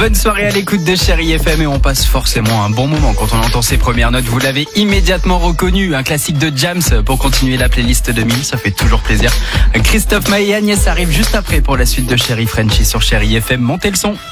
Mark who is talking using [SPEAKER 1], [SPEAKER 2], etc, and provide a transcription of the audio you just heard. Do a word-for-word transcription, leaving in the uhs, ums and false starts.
[SPEAKER 1] bonne soirée à l'écoute de Chérie F M et on passe forcément un bon moment quand on entend ces premières notes. Vous l'avez immédiatement reconnu, un classique de Jams pour continuer la playlist deux mille, ça fait toujours plaisir. Christophe Maé et Agnès arrivent juste après pour la suite de Chérie Frenchie sur Chérie F M. Montez le son.